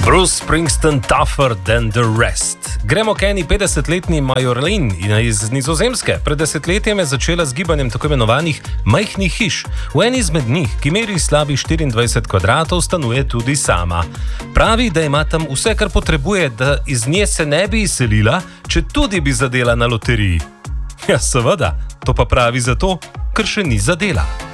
Bruce Springsteen tougher than the rest. Gremo k eni 50-letni Majorlin iz Nizozemske. Pred desetletjem je začela z gibanjem tako imenovanih majhnih hiš. V eni izmed njih, ki meri slabih 24 kvadratov, stanuje tudi sama. Pravi, da ima tam vse, kar potrebuje, da iz nje se ne bi izselila, če tudi bi zadela na loteriji. Ja, seveda, to pa pravi zato, ker še ni zadela.